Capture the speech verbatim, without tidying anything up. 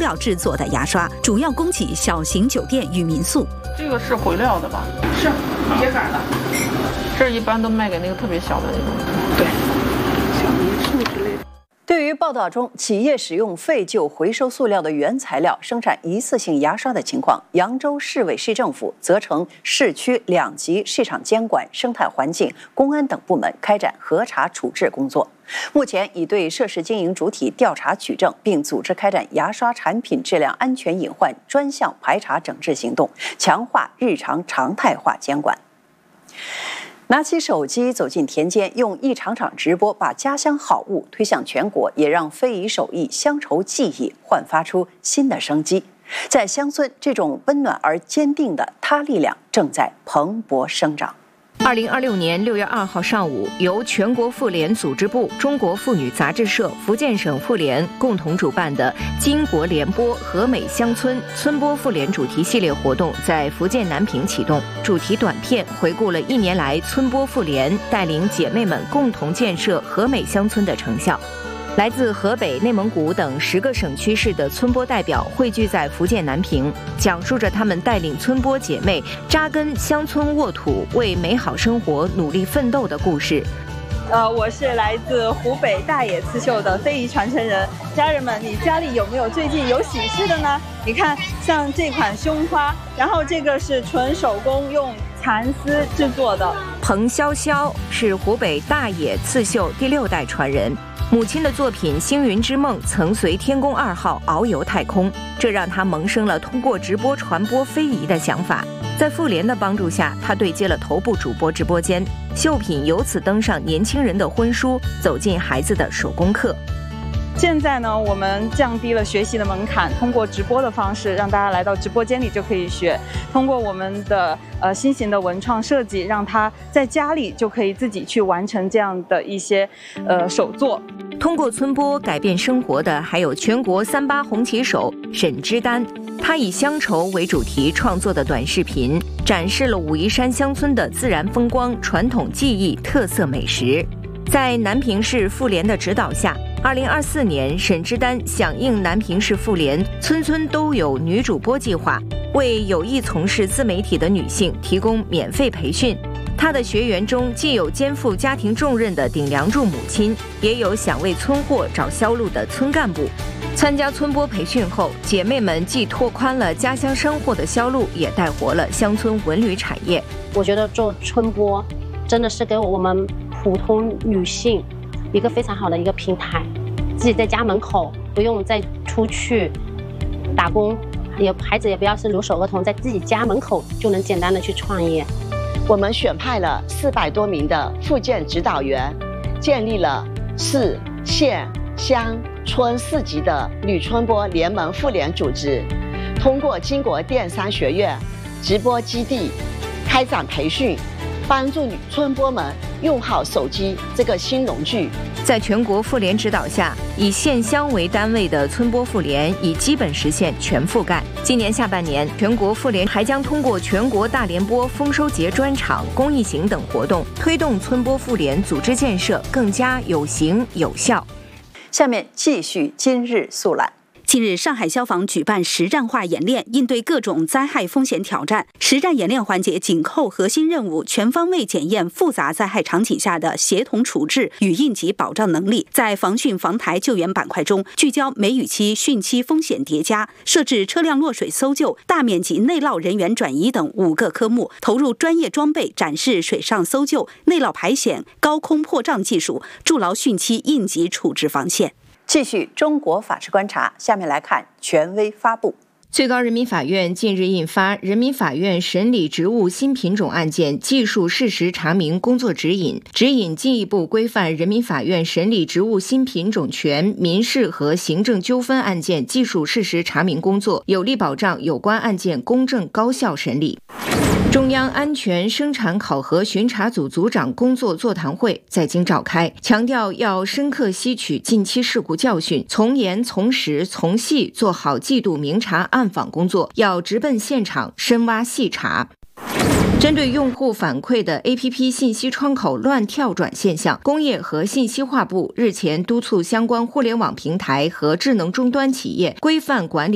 料制作的牙刷，主要供给小型酒店与民宿。 这个是回料的吧？ 是秸秆的， 这一般都卖给那个特别小的那种。 对，小民宿之类的。 对于报道中企业使用废旧回收塑料的原材料生产一次性牙刷的情况，扬州市委市政府责成市区两级市场监管、生态环境、公安等部门开展核查处置工作。目前已对涉事经营主体调查取证，并组织开展牙刷产品质量安全隐患专项排查整治行动，强化日常常态化监管。拿起手机走进田间，用一场场直播把家乡好物推向全国，也让非遗手艺、乡愁技艺焕发出新的生机。在乡村，这种温暖而坚定的他力量正在蓬勃生长。 二零二六年六月二号上午，由全国妇联组织部、中国妇女杂志社、福建省妇联共同主办的巾帼联播和美乡村村播妇联主题系列活动在福建南平启动。主题短片回顾了一年来村播妇联带领姐妹们共同建设和美乡村的成效。来自河北、内蒙古等十个省区市的村播代表汇聚在福建南平，讲述着他们带领村播姐妹扎根乡村沃土，为美好生活努力奋斗的故事。 呃，我是来自湖北大冶刺绣的非遗传承人。家人们，你家里有没有最近有喜事的呢？你看，像这款胸花，然后这个是纯手工用蚕丝制作的。 彭潇潇是湖北大冶刺绣第六代传人。母亲的作品《星云之梦》曾随天宫二号遨游太空，这让他萌生了通过直播传播非遗的想法。在妇联的帮助下，他对接了头部主播直播间，绣品由此登上年轻人的婚书，走进孩子的手工课。 现在呢，我们降低了学习的门槛，通过直播的方式，让大家来到直播间里就可以学。通过我们的呃新型的文创设计，让他在家里就可以自己去完成这样的一些呃手作。 通过村播改变生活的还有全国三八红旗手沈之丹，他以乡愁为主题创作的短视频，展示了武夷山乡村的自然风光、传统技艺、特色美食。在南平市妇联的指导下，二零二四年沈之丹响应南平市妇联村村都有女主播计划，为有意从事自媒体的女性提供免费培训。他的学员中既有肩负家庭重任的顶梁柱母亲，也有想为村货找销路的村干部。参加村播培训后，姐妹们既拓宽了家乡生货的销路，也带活了乡村文旅产业。 我觉得做村播真的是给我们普通女性一个非常好的一个平台，自己在家门口不用再出去打工，也孩子也不要是留守儿童，在自己家门口就能简单的去创业。 我们选派了四百多名的妇建指导员，建立了市、县、乡、村四级的女村播联盟妇联组织，通过经国电商学院、直播基地开展培训，帮助女村播们用好手机这个新农具。 在全国妇联指导下，以县乡为单位的村播妇联已基本实现全覆盖。今年下半年，全国妇联还将通过全国大联播、丰收节专场、公益行等活动，推动村播妇联组织建设更加有形有效。 下面继续今日速览。 近日，上海消防举办实战化演练，应对各种灾害风险挑战。实战演练环节紧扣核心任务，全方位检验复杂灾害场景下的协同处置与应急保障能力。在防汛防台救援板块中，聚焦梅雨期、汛期风险叠加，设置车辆落水搜救、大面积内涝人员转移等五个科目，投入专业装备，展示水上搜救、内涝排险、高空破障技术，筑牢汛期应急处置防线。 继续中国法制观察，下面来看权威发布。 最高人民法院近日印发《人民法院审理职务新品种案件技术事实查明工作指引》，指引进一步规范人民法院审理职务新品种权、民事和行政纠纷案件技术事实查明工作，有力保障有关案件公正高效审理。中央安全生产考核巡查组组长工作座谈会在京召开，强调要深刻吸取近期事故教训，从严从实从细做好季度明察暗访工作，要直奔现场深挖细查。针对用户反馈的 A P P 信息窗口乱跳转现象，工业和信息化部日前督促相关互联网平台和智能终端企业规范管理